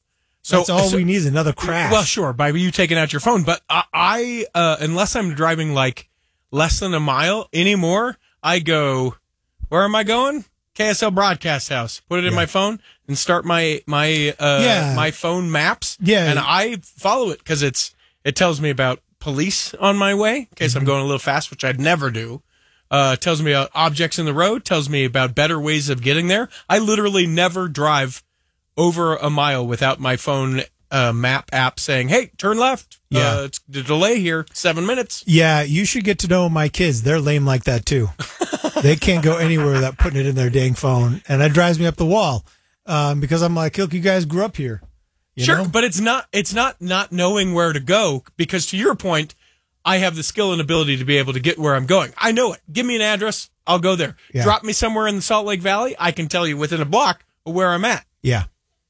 So That's all so, we need is another crash. Well, sure, by you taking out your phone. But I, I uh, unless I'm driving like less than a mile anymore, I go, where am I going? K S L Broadcast House. Put it in yeah. my phone and start my my uh, yeah. my phone maps. Yeah, and I follow it because it's it tells me about police on my way in case mm-hmm. I'm going a little fast, which I'd never do. Uh, tells me about objects in the road. Tells me about better ways of getting there. I literally never drive over a mile without my phone uh, map app saying, "Hey, turn left." Yeah, uh, it's the delay here, seven minutes. Yeah, you should get to know my kids. They're lame like that too. They can't go anywhere without putting it in their dang phone, and that drives me up the wall um, because I'm like, look, you guys grew up here. You sure, know? But it's not it's not not knowing where to go because, to your point, I have the skill and ability to be able to get where I'm going. I know it. Give me an address, I'll go there. Yeah. Drop me somewhere in the Salt Lake Valley, I can tell you within a block of where I'm at. Yeah.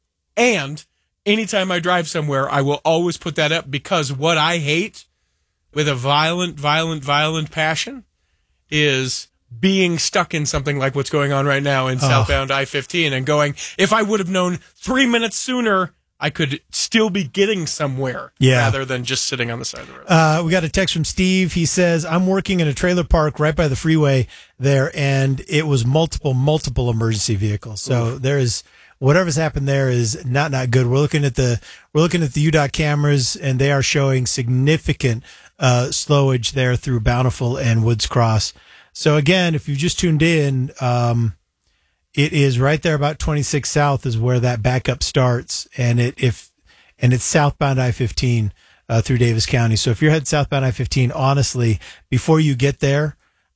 And anytime I drive somewhere, I will always put that up because what I hate with a violent, violent, violent passion is being stuck in something like what's going on right now in oh. southbound I fifteen and going, if I would have known three minutes sooner, I could still be getting somewhere yeah. rather than just sitting on the side of the road. Uh, we got a text from Steve. He says, I'm working in a trailer park right by the freeway there, and it was multiple, multiple emergency vehicles. So Oof. there is whatever's happened there is not, not good. We're looking at the, we're looking at the U DOT cameras, and they are showing significant uh, slowage there through Bountiful and Woods Cross. So again, if you've just tuned in, um, it is right there about twenty-six South is where that backup starts, and it if and it's southbound I fifteen uh, through Davis County. So if you're heading southbound I fifteen, honestly, before you get there,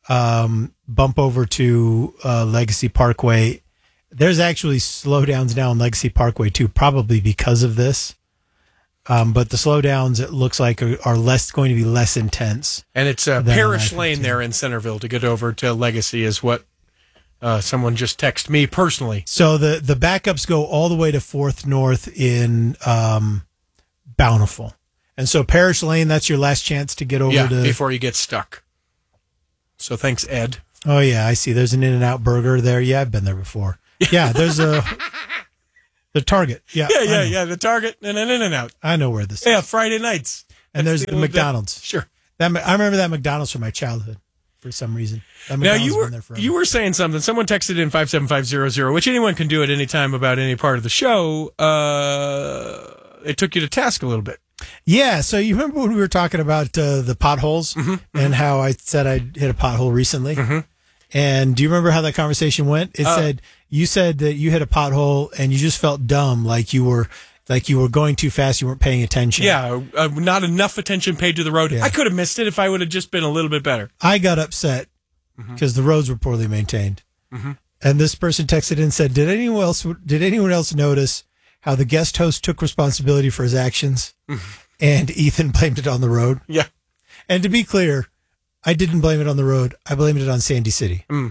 um, bump over to uh, Legacy Parkway. There's actually slowdowns now on Legacy Parkway too, probably because of this. Um, but the slowdowns, it looks like, are, are less going to be less intense. And it's uh, than Parish on I Lane fifteen. there in Centerville to get over to Legacy is what uh, someone just texted me personally. So the, the backups go all the way to fourth North in um, Bountiful. And so Parish Lane, that's your last chance to get over yeah, to... before you get stuck. So thanks, Ed. Oh, yeah, I see. There's an In-N-Out burger there. Yeah, I've been there before. Yeah, there's a... The Target. Yeah, Yeah, I yeah, know. yeah. The Target and then In and Out. I know where this Yeah, is. Friday nights. And That's there's the, old- McDonald's. Sure. That I remember that McDonald's from my childhood for some reason. That Now McDonald's you has were been there forever. you were saying something. Someone texted in five seven five zero zero, which anyone can do at any time about any part of the show. Uh, it took you to task a little bit. Yeah, so you remember when we were talking about uh, the potholes Mm-hmm, and how I said I hit a pothole recently? And do you remember how that conversation went? It Uh, said you said that you hit a pothole and you just felt dumb, like you were like you were going too fast, you weren't paying attention. Yeah, uh, not enough attention paid to the road. Yeah. I could have missed it if I would have just been a little bit better. I got upset because the roads were poorly maintained. Mhm. And this person texted in and said, "Did anyone else did anyone else notice how the guest host took responsibility for his actions and Ethan blamed it on the road?" Yeah. And to be clear, I didn't blame it on the road. I blamed it on Sandy City. Mm.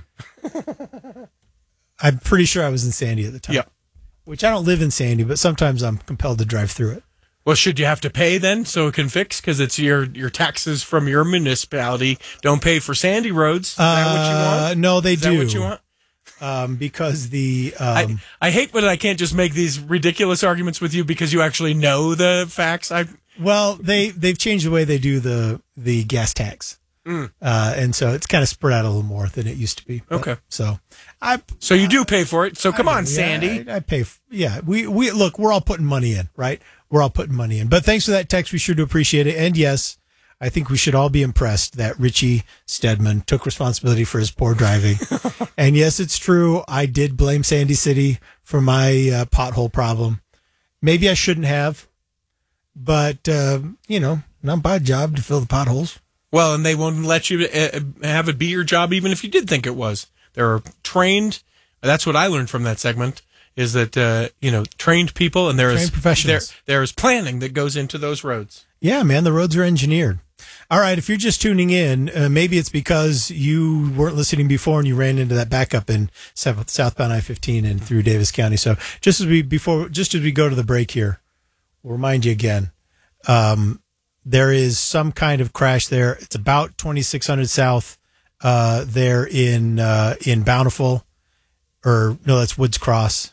I'm pretty sure I was in Sandy at the time. Yeah. Which I don't live in Sandy, but sometimes I'm compelled to drive through it. Well, should you have to pay then so it can fix? Because it's your, your taxes from your municipality don't pay for Sandy roads. Is that what you Uh, want? no, they Is do. that what you want? Um, because the um, I, I hate when I can't just make these ridiculous arguments with you because you actually know the facts. I well, they they've changed the way they do the the gas tax, Mm. uh, and so it's kind of spread out a little more than it used to be. But- Okay. so I so you do pay for it. So come I on, do, Sandy. yeah, I, I pay. f- Yeah, we we look. We're all putting money in, right? We're all putting money in. But thanks for that text. We sure do appreciate it. And yes, I think we should all be impressed that Richie Stedman took responsibility for his poor driving. And yes, it's true. I did blame Sandy City for my uh, pothole problem. Maybe I shouldn't have, but uh, you know, not my job to fill the potholes. Well, and they won't let you uh, have it be your job, even if you did think it was. They're trained. That's what I learned from that segment. Is that uh, you know trained people, and there is Trained professionals. There, there is planning that goes into those roads. Yeah, man, the roads are engineered. All right, if you're just tuning in, uh, maybe it's because you weren't listening before and you ran into that backup in south- southbound I fifteen and through Davis County. So just as we before, just as we go to the break here, we'll remind you again. Um, there is some kind of crash there. It's about twenty-six hundred south uh, there in uh, in Bountiful, or no, that's Woods Cross.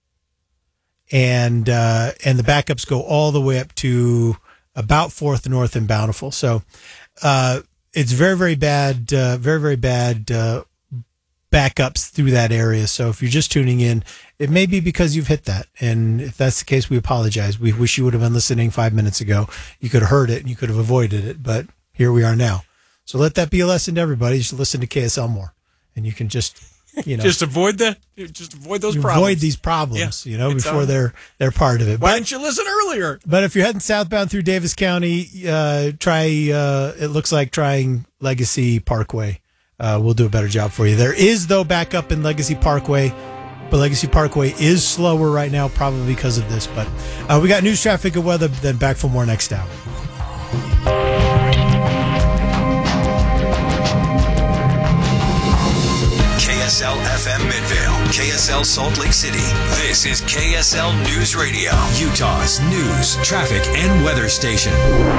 And uh, and the backups go all the way up to about fourth North in Bountiful. So uh, it's very, very bad, uh, very, very bad uh, backups through that area. So if you're just tuning in, it may be because you've hit that. And if that's the case, we apologize. We wish you would have been listening five minutes ago. You could have heard it and you could have avoided it, but here we are now. So let that be a lesson to everybody. You should listen to K S L more, and you can just, you know, Just avoid the, just avoid those you problems. avoid these problems, Yeah, you know, it's before on. they're they're part of it. Why But- didn't you listen earlier? But if you're heading southbound through Davis County, uh, try, uh, it looks like trying Legacy Parkway. Uh, we'll do a better job for you. There is, though, backup in Legacy Parkway, but Legacy Parkway is slower right now, probably because of this. But uh, we got news, traffic, and weather, then back for more next hour. K S L F M Midvale, K S L Salt Lake City. This is K S L News Radio, Utah's news, traffic, and weather station.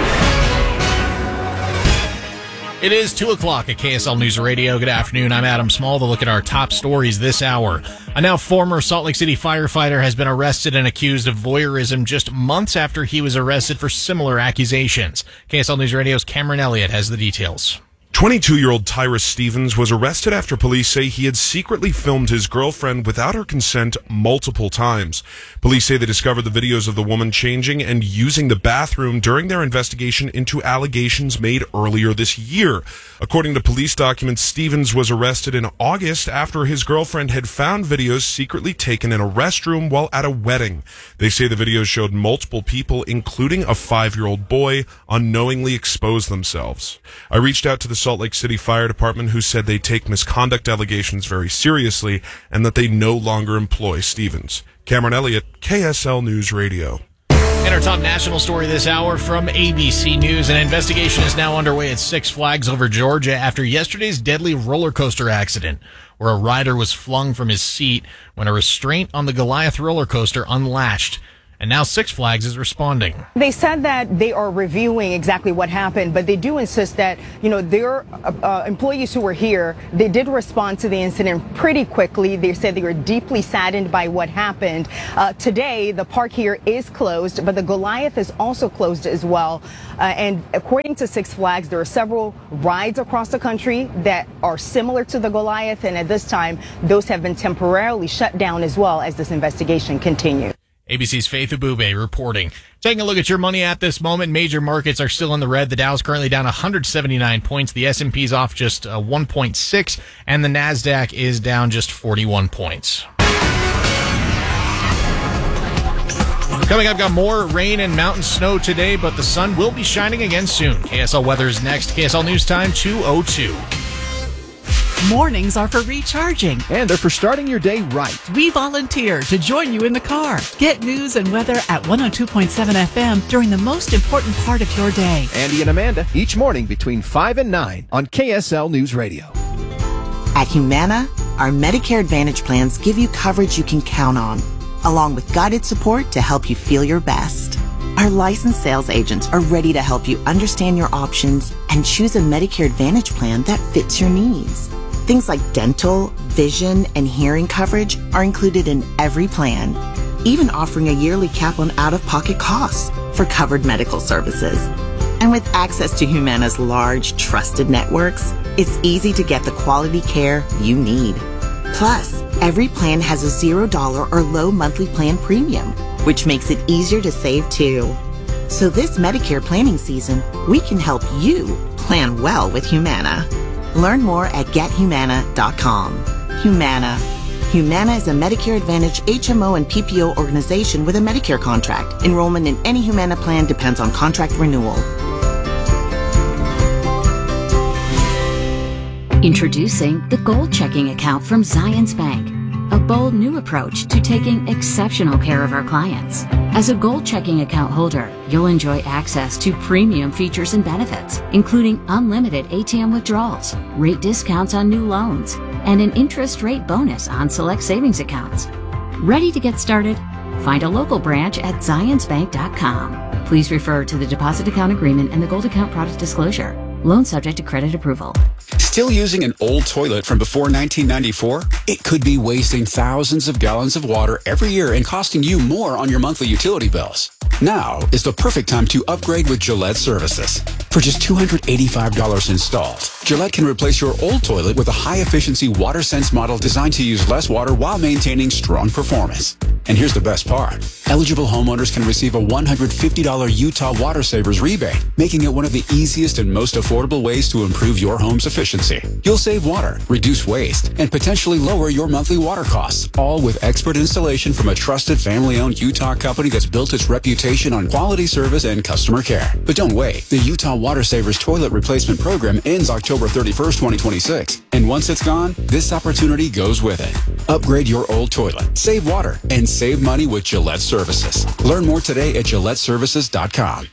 It is two o'clock at K S L News Radio. Good afternoon. I'm Adam Small. To look at our top stories this hour. A now former Salt Lake City firefighter has been arrested and accused of voyeurism just months after he was arrested for similar accusations. K S L News Radio's Cameron Elliott has the details. twenty-two-year-old Tyrus Stevens was arrested after police say he had secretly filmed his girlfriend without her consent multiple times. Police say they discovered the videos of the woman changing and using the bathroom during their investigation into allegations made earlier this year. According to police documents, Stevens was arrested in August after his girlfriend had found videos secretly taken in a restroom while at a wedding. They say the videos showed multiple people, including a five-year-old boy, unknowingly expose themselves. I reached out to the Salt Lake City Fire Department, who said they take misconduct allegations very seriously and that they no longer employ Stevens. Cameron Elliott, K S L News Radio. And our top national story this hour from A B C News. An investigation is now underway at Six Flags over Georgia after yesterday's deadly roller coaster accident, where a rider was flung from his seat when a restraint on the Goliath roller coaster unlatched. And now Six Flags is responding. They said that they are reviewing exactly what happened, but they do insist that, you know, their uh, employees who were here, they did respond to the incident pretty quickly. They said they were deeply saddened by what happened. Uh, today, the park here is closed, but the Goliath is also closed as well. Uh, and according to Six Flags, there are several rides across the country that are similar to the Goliath, and at this time, those have been temporarily shut down as well as this investigation continues. A B C's Faith Abube reporting. Taking a look at your money at this moment, major markets are still in the red. The Dow's currently down one hundred seventy-nine points. The S and P's off just uh, one point six, and the NASDAQ is down just forty-one points. Coming up, got more rain and mountain snow today, but the sun will be shining again soon. K S L weather is next. K S L News Time two oh two. Mornings are for recharging. And they're for starting your day right. We volunteer to join you in the car. Get news and weather at one oh two point seven F M during the most important part of your day. Andy and Amanda, each morning between five and nine on K S L News Radio. At Humana, our Medicare Advantage plans give you coverage you can count on, along with guided support to help you feel your best. Our licensed sales agents are ready to help you understand your options and choose a Medicare Advantage plan that fits your needs. Things like dental, vision, and hearing coverage are included in every plan, even offering a yearly cap on out-of-pocket costs for covered medical services. And with access to Humana's large, trusted networks, it's easy to get the quality care you need. Plus, every plan has a zero dollar or low monthly plan premium, which makes it easier to save too. So this Medicare planning season, we can help you plan well with Humana. Learn more at get humana dot com. Humana. Humana is a Medicare Advantage H M O and P P O organization with a Medicare contract. Enrollment in any Humana plan depends on contract renewal. Introducing the Gold Checking Account from Zions Bank, a bold new approach to taking exceptional care of our clients. As a Gold Checking Account holder, you'll enjoy access to premium features and benefits, including unlimited A T M withdrawals, rate discounts on new loans, and an interest rate bonus on select savings accounts. Ready to get started? Find a local branch at zions bank dot com. Please refer to the deposit account agreement and the Gold Account product disclosure. Loan subject to credit approval. Still using an old toilet from before nineteen ninety-four? It could be wasting thousands of gallons of water every year and costing you more on your monthly utility bills. Now is the perfect time to upgrade with Gillette Services. For just two hundred eighty-five dollars installed, Gillette can replace your old toilet with a high-efficiency WaterSense model designed to use less water while maintaining strong performance. And here's the best part. Eligible homeowners can receive a one hundred fifty dollars Utah Water Savers rebate, making it one of the easiest and most affordable ways to improve your home's efficiency. You'll save water, reduce waste, and potentially lower your monthly water costs, all with expert installation from a trusted family-owned Utah company that's built its reputation on quality service and customer care. But don't wait. The Utah Water Savers Toilet Replacement Program ends October thirty-first, twenty twenty-six. And once it's gone, this opportunity goes with it. Upgrade your old toilet, save water, and save money with Gillette Services. Learn more today at gillette services dot com.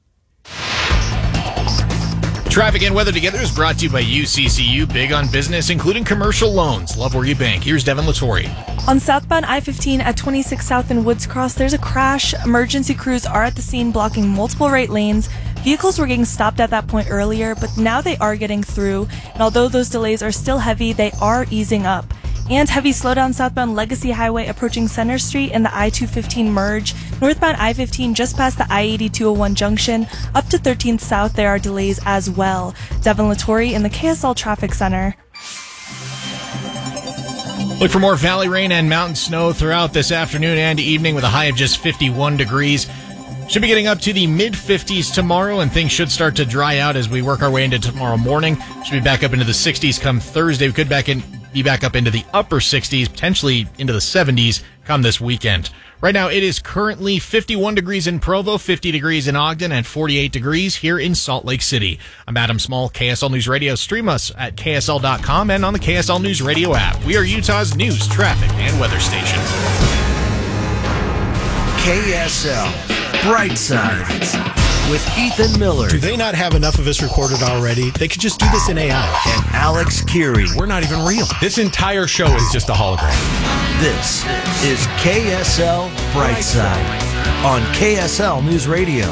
Traffic and weather together is brought to you by U C C U, big on business, including commercial loans. Love where you bank. Here's Devin Latore. On southbound I fifteen at twenty-six South and Woods Cross, there's a crash. Emergency crews are at the scene blocking multiple right lanes. Vehicles were getting stopped at that point earlier, but now they are getting through. And although those delays are still heavy, they are easing up. And heavy slowdown southbound Legacy Highway approaching Center Street and the I two fifteen merge. Northbound I fifteen just past the I eighty-two oh one junction. Up to thirteenth South, there are delays as well. Devin Latore in the K S L Traffic Center. Look for more valley rain and mountain snow throughout this afternoon and evening with a high of just fifty-one degrees. Should be getting up to the mid-fifties tomorrow, and things should start to dry out as we work our way into tomorrow morning. Should be back up into the sixties come Thursday. We could back in be back up into the upper sixties, potentially into the seventies come this weekend. Right now, it is currently fifty-one degrees in Provo, fifty degrees in Ogden, and forty-eight degrees here in Salt Lake City. I'm Adam Small, K S L News Radio. Stream us at K S L dot com and on the K S L News Radio app. We are Utah's news, traffic, and weather station. K S L Brightside with Ethan Miller. Do they not have enough of us recorded already? They could just do this in A I. And Alex Keary. We're not even real. This entire show is just a hologram. This is K S L Brightside on K S L News Radio.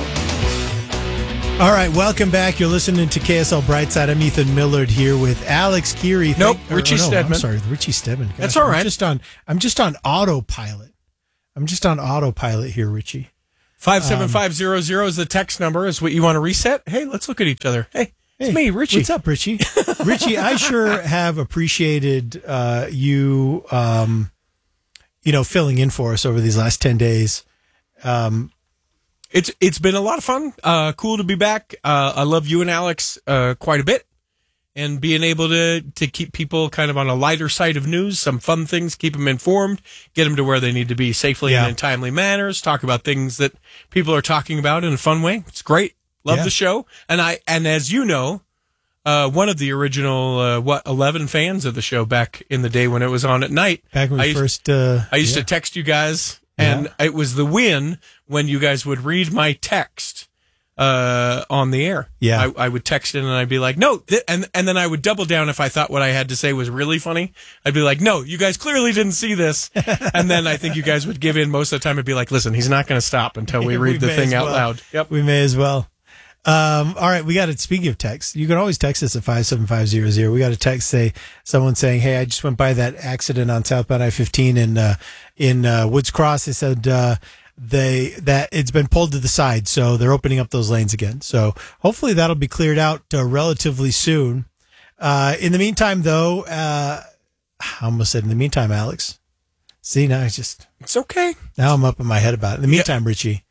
All right, welcome back. You're listening to K S L Brightside. I'm Ethan Millard here with Alex Keary. Nope, Thank- or- Richie or no, Stedman. I'm sorry, Richie Stedman. Gosh, That's all right. I'm just on. I'm just on autopilot. I'm just on autopilot here, Richie. five seven five zero zero is the text number. Is what you want to reset? Hey, let's look at each other. Hey, it's Hey, me, Richie. What's up, Richie? Richie, I sure have appreciated uh, you, um, you know, filling in for us over these last ten days. Um, It's it's been a lot of fun. Uh, cool to be back. Uh, I love you and Alex uh, quite a bit, and being able to to keep people kind of on a lighter side of news, some fun things, keep them informed, get them to where they need to be safely Yeah. and in timely manners. Talk about things that people are talking about in a fun way. It's great. Love Yeah. the show, and I and as you know, uh, one of the original uh, what eleven fans of the show back in the day when it was on at night. back when I we used- first, uh, I used yeah. to text you guys, and Yeah. it was the win when you guys would read my text uh, on the air. Yeah. I, I would text in and I'd be like, no, th-, and and then I would double down if I thought what I had to say was really funny. I'd be like, no, you guys clearly didn't see this. And then I think you guys would give in most of the time and be like, listen, he's not going to stop until we read the may thing as out well. loud. Yep. We may as well. Um, all right, we got it. Speaking of text, you can always text us at five seven five zero zero. We got a text say someone saying, "Hey, I just went by that accident on southbound I fifteen in uh, in uh, Woods Cross." They said uh, they that it's been pulled to the side, so they're opening up those lanes again. So hopefully that'll be cleared out uh, relatively soon. Uh, in the meantime, though, uh, I almost said in the meantime, Alex. See, now I just It's okay. now I'm up in my head about it. In the meantime, Richie,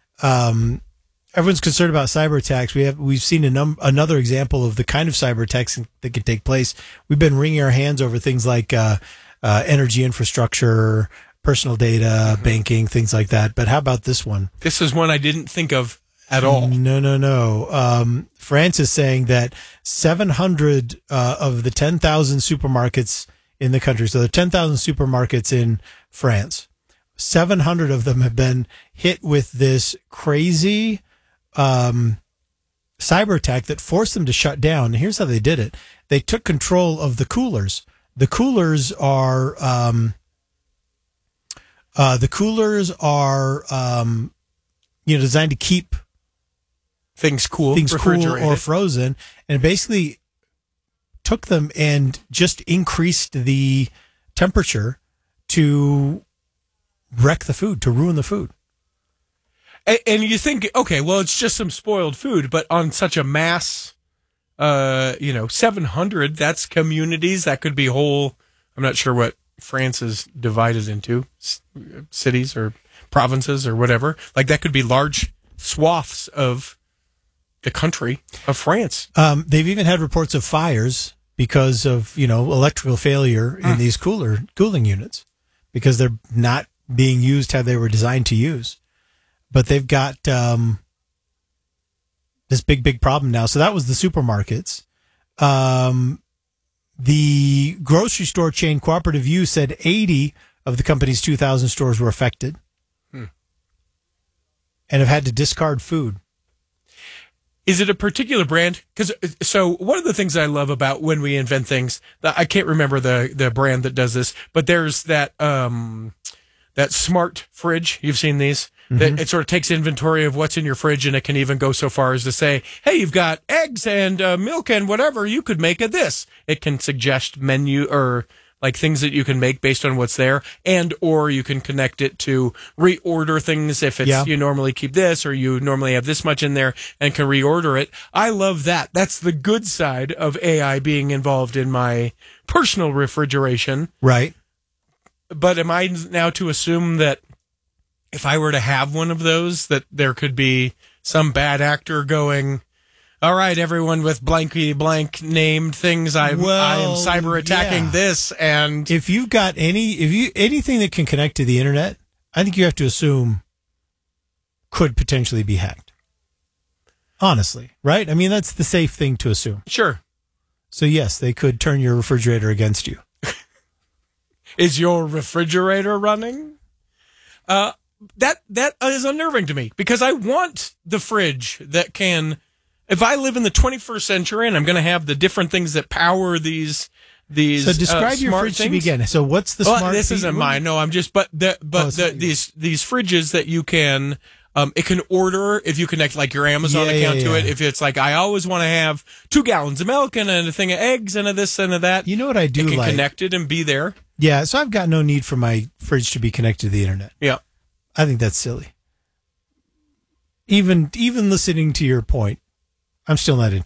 um, everyone's concerned about cyber attacks. We have we've seen a num- another example of the kind of cyber attacks that could take place. We've been wringing our hands over things like uh, uh, energy infrastructure, personal data, Mm-hmm. banking, things like that. But how about this one? This is one I didn't think of at all. No, no, no. Um, France is saying that seven hundred uh, of the ten thousand supermarkets in the country, so there are ten thousand supermarkets in France, seven hundred of them have been hit with this crazy um, cyber attack that forced them to shut down. And here's how they did it. They took control of the coolers. The coolers are, um, uh, the coolers are, um, you know, designed to keep Things cool, things cool refrigerated. or frozen, and basically took them and just increased the temperature to wreck the food, to ruin the food. And, and you think, okay, well, it's just some spoiled food, but on such a mass, uh, you know, seven hundred, that's communities. That could be whole, I'm not sure what France is divided into, c- cities or provinces or whatever. Like that could be large swaths of the country of France. Um, they've even had reports of fires because of, you know, electrical failure in Mm. these cooler cooling units because they're not being used how they were designed to use. But they've got um, this big, big problem now. So that was the supermarkets. Um, the grocery store chain Cooperative U said eighty of the company's two thousand stores were affected Hmm. and have had to discard food. Is it a particular brand? Because so one of the things I love about when we invent things, I can't remember the the brand that does this, but there's that um that smart fridge. You've seen these. That Mhm. it sort of takes inventory of what's in your fridge, and it can even go so far as to say, "Hey, you've got eggs and uh, milk and whatever. You could make of this." It can suggest menu or like things that you can make based on what's there, and or you can connect it to reorder things if it's Yeah. you normally keep this or you normally have this much in there and can reorder it. I love that. That's the good side of A I being involved in my personal refrigeration. Right. But am I now to assume that if I were to have one of those, that there could be some bad actor going, All right, everyone with blankety blank named things. I Well, I am cyber attacking yeah. this, and If you've got any, if you anything that can connect to the internet, I think you have to assume could potentially be hacked. Honestly, right? I mean, that's the safe thing to assume. Sure. So yes, they could turn your refrigerator against you. Is your refrigerator running? Uh, that that is unnerving to me because I want the fridge that can. If I live in the twenty-first century and I'm going to have the different things that power these these. So describe uh, your smart fridge to things. begin. So what's the Well, smart? this feed- isn't mine. No, I'm just. But the but Oh, it's the, not yours. these these fridges that you can. Um, it can order if you connect like your Amazon Yeah, account yeah, to yeah. it. If it's like I always want to have two gallons of milk and a thing of eggs and a this and a that. You know what I do it can like? connect it and be there. Yeah, so I've got no need for my fridge to be connected to the internet. Yeah. I think that's silly. Even even listening to your point, I'm still not into